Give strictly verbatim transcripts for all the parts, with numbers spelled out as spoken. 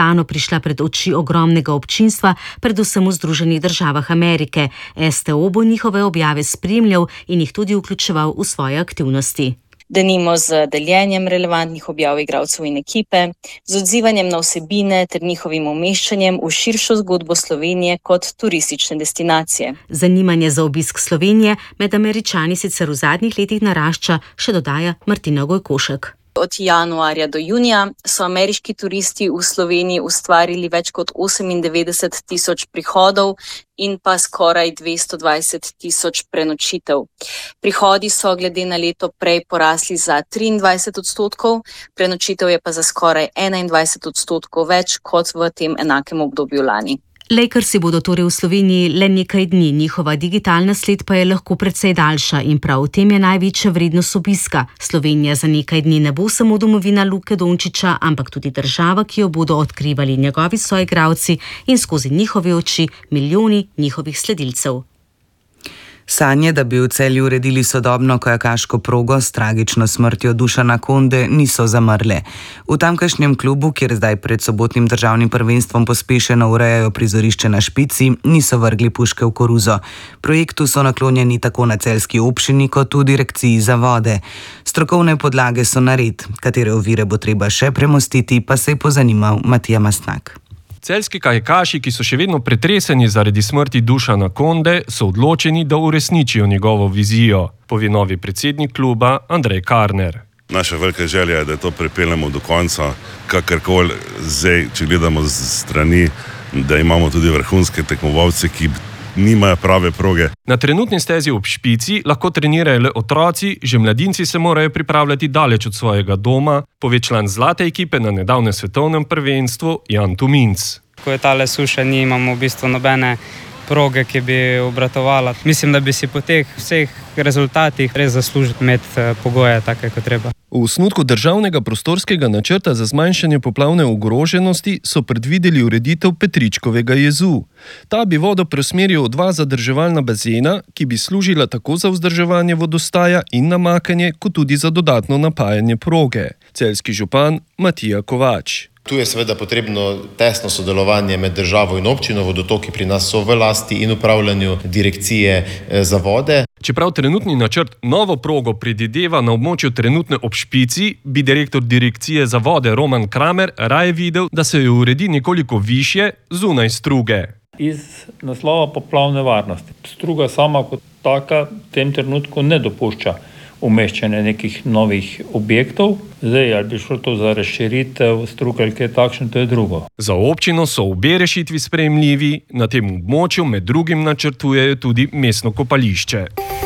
Slovano prišla pred oči ogromnega občinstva, predvsem v Združenih državah Amerike. S T O bo njihove objave spremljal in jih tudi vključeval v svoje aktivnosti. Denimo z deljenjem relevantnih objav igralcev in ekipe, z odzivanjem na vsebine ter njihovim umeščanjem v širšo zgodbo Slovenije kot turistične destinacije. Zanimanje za obisk Slovenije med Američani sicer v zadnjih letih narašča, še dodaja Martina Gojkošek. Od januarja do junija so ameriški turisti v Sloveniji ustvarili več kot osemindevetdeset tisoč prihodov in pa skoraj dvesto dvajset tisoč prenočitev. Prihodi so glede na leto prej porasli za triindvajset odstotkov, prenočitev je pa za skoraj enaindvajset odstotkov več kot v tem enakem obdobju lani. Lakersi bodo torej v Sloveniji le nekaj dni, njihova digitalna sled pa je lahko precej daljša in prav v tem je največja vrednost obiska. Slovenija za nekaj dni ne bo samo domovina Luke Dončića, ampak tudi država, ki jo bodo odkrivali njegovi soigralci in skozi njihove oči milijoni njihovih sledilcev. Sanje, da bi v Celju uredili sodobno kajakaško progo s tragično smrtjo Dušana Konde, niso zamrle. V tamkajšnjem klubu, kjer zdaj pred sobotnim državnim prvenstvom pospešeno urejajo prizorišče na Špici, niso vrgli puške v koruzo. Projektu so naklonjeni tako na celjski občini kot tudi direkciji za vode. Strokovne podlage so nared, katere ovire bo treba še premostiti, pa se je pozanimal Matija Mastnak. Celjski kajakaši, ki so še vedno pretreseni zaradi smrti Dušana Konde, so odločeni, da uresničijo njegovo vizijo, pove novi predsednik kluba Andrej Karner. Naša velika želja je, da to pripeljemo do konca, kakorkoli zdaj, če gledamo z strani, da imamo tudi vrhunske tekmovalce, ki nimajo prave proge. Na trenutni stezi ob Špici lahko trenirajo le otroci, že mladinci se morajo pripravljati daleč od svojega doma, pove član zlate ekipe na nedavnem svetovnem prvenstvu Jan Tuminc. Ko je tale suša, nimamo v bistvu nobene proge, ki bi obratovala. Mislim, da bi si po teh vseh rezultatih res zaslužili imeti pogoje take, kot treba. V osnutku državnega prostorskega načrta za zmanjšanje poplavne ogroženosti so predvideli ureditev Petričkovega jezu. Ta bi vodo preusmeril v dva zadrževalna bazena, ki bi služila tako za vzdrževanje vodostaja in namakanje, kot tudi za dodatno napajanje proge. Celjski župan Matija Kovač. Tu je seveda potrebno tesno sodelovanje med državo in občino, vodotoki pri nas so v lasti in upravljanju direkcije za vode. Čeprav trenutni načrt novo progo predvideva na območju trenutne ob Špici, bi direktor direkcije za vode Roman Kramer raje videl, da se jo uredi nekoliko višje zunaj struge. Iz naslova poplavne varnosti. Struga sama kot taka v tem trenutku ne dopušča umeščanje nekih novih objektov. Zdaj, ali bi šlo to za razširitev struge ali kaj takšno, to je drugo. Za občino so obe rešitvi sprejemljivi, na tem območju med drugim načrtujejo tudi mestno kopališče.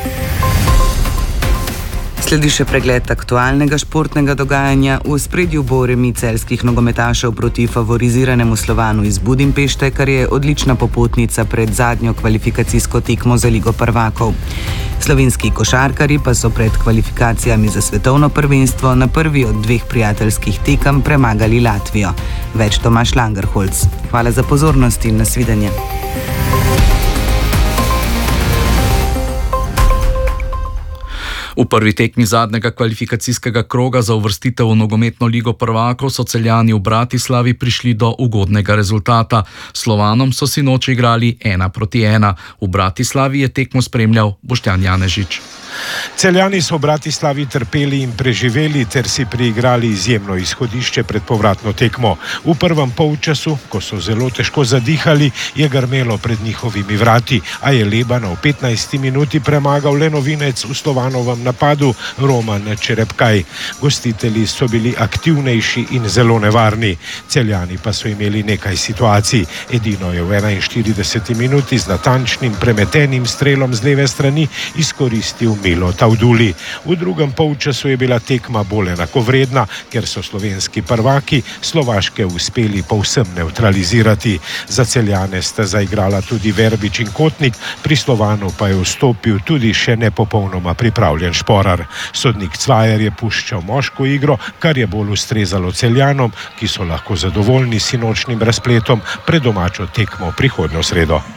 Sledi še pregled aktualnega športnega dogajanja. V ospredju bo remi celjskih nogometašev proti favoriziranemu Slovanu iz Budimpešte, kar je odlična popotnica pred zadnjo kvalifikacijsko tekmo za Ligo prvakov. Slovenski košarkarji pa so pred kvalifikacijami za svetovno prvenstvo na prvi od dveh prijateljskih tekem premagali Latvijo. Več Tomaž Langerholz. Hvala za pozornost in nasvidenje. V prvi tekmi zadnjega kvalifikacijskega kroga za uvrstitev v nogometno ligo prvakov so Celjani v Bratislavi prišli do ugodnega rezultata. Slovanom so sinoči igrali ena proti ena. V Bratislavi je tekmo spremljal Boštjan Janežič. Celjani so v Bratislavi trpeli in preživeli ter si priigrali izjemno izhodišče pred povratno tekmo. V prvem polčasu, ko so zelo težko zadihali, je grmelo pred njihovimi vrati, a je Lebana v petnajsti minuti premagal le novinec v Slovanovem napadu Roman Čerepkaj. Gostitelji so bili aktivnejši in zelo nevarni. Celjani pa so imeli nekaj situacij. Edino je v enainštirideseti minuti z natančnim premetenim strelom z leve strani izkoristil Milo Tavduli. V drugem polčasu je bila tekma bolj enakovredna, ker so slovenski prvaki Slovaške uspeli povsem nevtralizirati. Za Celjane sta zaigrala tudi Verbič in Kotnik, pri Slovanu pa je vstopil tudi še nepopolnoma pripravljen Šporar. Sodnik Cvajer je puščal moško igro, kar je bolj ustrezalo Celjanom, ki so lahko zadovoljni s sinočnim razpletom pred domačo tekmo prihodnjo sredo.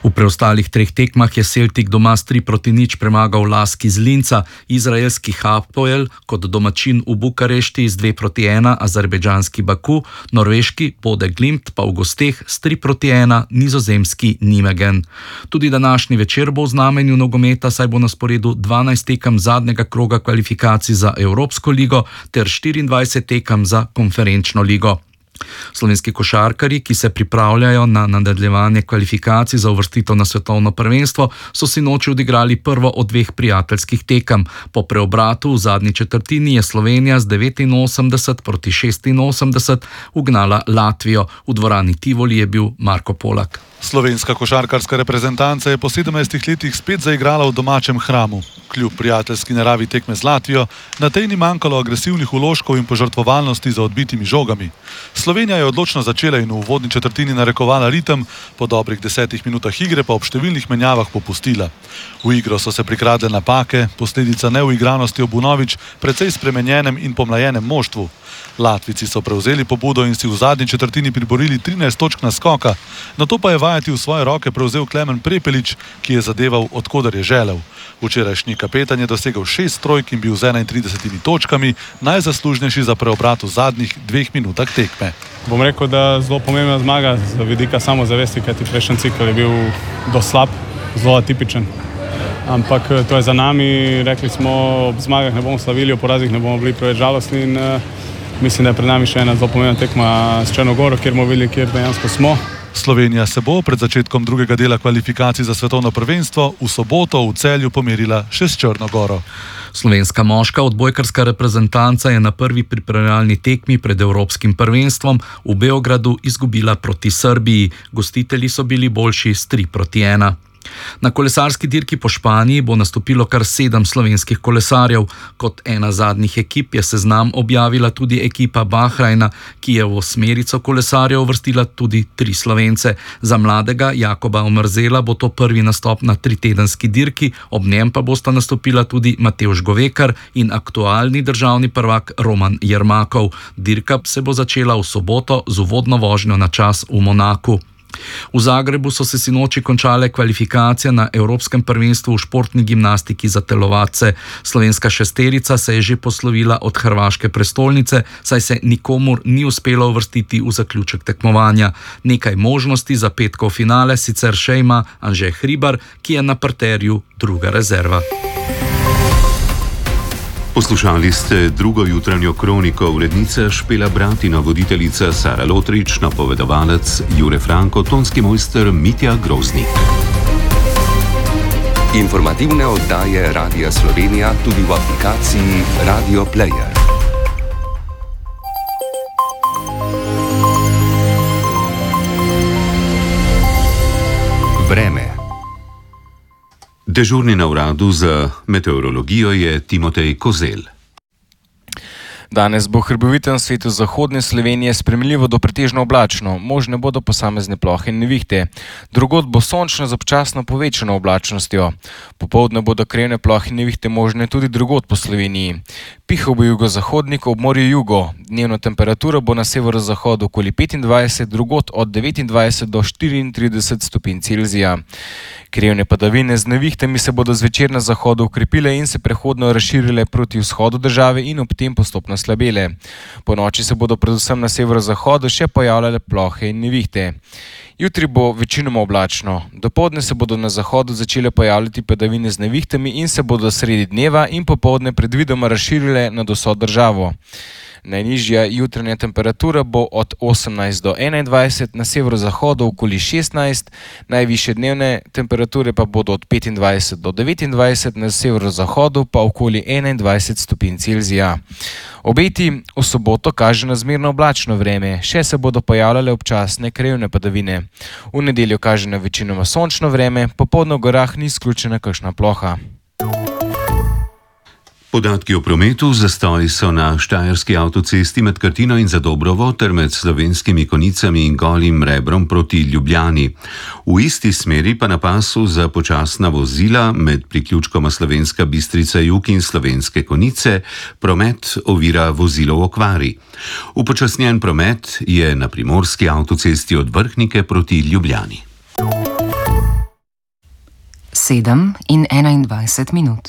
V preostalih treh tekmah je Celtic doma s tri proti nič premagal Laski z Linca, izraelski Hapoel kot domačin v Bukarešti z dve proti ena, azerbejdžanski Baku, norveški Bode Glimt pa v gosteh s tri proti ena, nizozemski Nijmegen. Tudi današnji večer bo v znamenju nogometa, saj bo na sporedu dvanajst tekem zadnjega kroga kvalifikacij za Evropsko ligo ter štiriindvajset tekem za konferenčno ligo. Slovenski košarkarji, ki se pripravljajo na nadaljevanje kvalifikacij za uvrstitev na svetovno prvenstvo, so si noči odigrali prvo od dveh prijateljskih tekem. Po preobratu v zadnji četrtini je Slovenija z devetinosemdeset proti šestinosemdeset ugnala Latvijo. V dvorani Tivoli je bil Marko Polak. Slovenska košarkarska reprezentanca je po sedemnajstih letih spet zaigrala v domačem hramu. Kljub prijateljski naravi tekme z Latvijo, na tej ni manjkalo agresivnih vložkov in požrtvovalnosti za odbitimi žogami. Slovenija je odločno začela in v uvodni četrtini narekovala ritem, po dobrih desetih minutah igre pa ob številnih menjavah popustila. V igro so se prikradle napake, posledica neuigranosti ob vnovič precej spremenjenem in pomlajenem moštvu. Latvijci so prevzeli pobudo in si v zadnji četrtini priborili trinajst točk naskoka, nato pa je vajeti v svoje roke prevzel Klemen Prepelič, ki je zadeval odkoder je želel. Včerajšnji kapetan je dosegel šest trojk in bil z enaintridesetimi točkami najzaslužnejši za preobrat v zadnjih dveh minutah tekme. Bom rekel, da zelo pomembna zmaga z vidika samozavesti, kajti prejšnji cikel je bil dosti slab, zelo atipičen. Ampak to je za nami, rekli smo, ob zmagah ne bomo slavili, ob porazih ne bomo bili preveč žalostni in uh, mislim, da je pred nami še ena zelo pomembna tekma s Črno Goro, kjer bomo videli, kjer dejansko smo. Slovenija se bo pred začetkom drugega dela kvalifikacij za svetovno prvenstvo v soboto v Celju pomerila še s Črno Goro. Slovenska moška odbojkarska reprezentanca je na prvi pripravljalni tekmi pred Evropskim prvenstvom v Beogradu izgubila proti Srbiji. Gostitelji so bili boljši s tri proti ena. Na kolesarski dirki po Španiji bo nastopilo kar sedem slovenskih kolesarjev. Kot ena zadnjih ekip je seznam objavila tudi ekipa Bahrajna, ki je v osmerico kolesarjev uvrstila tudi tri Slovence. Za mladega Jakoba Omrzela bo to prvi nastop na tritedenski dirki, ob njem pa bosta nastopila tudi Matevž Govekar in aktualni državni prvak Roman Jermakov. Dirka se bo začela v soboto z uvodno vožnjo na čas v Monaku. V Zagrebu so se sinoči končale kvalifikacije na Evropskem prvenstvu v športni gimnastiki za telovadce. Slovenska šesterica se je že poslovila od hrvaške prestolnice, saj se nikomur ni uspelo uvrstiti v zaključek tekmovanja. Nekaj možnosti za petkov finale sicer še ima Anže Hribar, ki je na parterju druga rezerva. Poslušali ste drugo jutranjo kroniko, urednica Špela Bratina, voditeljica Sara Lotrič, napovedovalec Jure Franko, tonski mojster Mitja Groznik. Informativne oddaje Radia Slovenija tudi v aplikaciji Radio Player. Vreme. Dežurni na uradu za meteorologijo je Timotej Kozel. Danes bo hriboviten svet v zahodni Sloveniji sprejemljivo do pretežno oblačno, možne bodo posamezne plohe in nevihte. Drugod bo sončno z občasno povečano oblačnostjo. Popoldne bodo krajevne plohe in nevihte možne tudi drugod po Sloveniji. Pihal bo jugozahodnik ob morju jugo. Dnevna temperatura bo na severozahodu okoli petindvajset, drugod od devetindvajset do štiriintrideset stopinj Celzija. Krajevne padavine z nevihtami se bodo zvečer na zahodu ukrepile in se prehodno razširile proti vzhodu države in ob tem postopno slabele. Po noči se bodo predvsem na severozahodu še pojavljale plohe in nevihte. Jutri bo večinoma oblačno. Dopoldne se bodo na zahodu začele pojavljati padavine z nevihtami in se bodo sredi dneva in popoldne predvidoma razširile nad vso državo. Najnižja jutranja temperatura bo od osemnajst do enaindvajset, na severozahodu okoli šestnajst, najvišje dnevne temperature pa bodo od petindvajset do devetindvajset, na severozahodu pa okoli enaindvajset stopinj Celzija. Obeti v soboto kaže na zmerno oblačno vreme, še se bodo pojavljale občasne krajevne padavine. V nedeljo kaže na večinoma sončno vreme, popoldne v gorah ni izključena kakšna ploha. Podatki o prometu. Zastoji so na štajerski avtocesti med Krtino in Zadobrovo ter med Slovenskimi Konicami in Golim Rebrom proti Ljubljani. V isti smeri pa na pasu za počasna vozila med priključkoma Slovenska Bistrica Jug in Slovenske Konice promet ovira vozilo v okvari. Upočasnjen promet je na primorski avtocesti od Vrhnike proti Ljubljani. sedem in enaindvajset minut.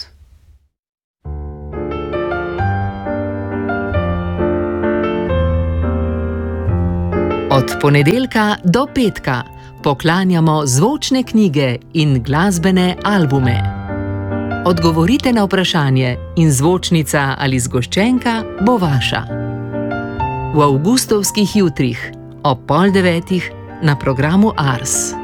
Od ponedeljka do petka poklanjamo zvočne knjige in glasbene albume. Odgovorite na vprašanje in zvočnica ali zgoščenka bo vaša. V avgustovskih jutrih ob pol devetih na programu Ars.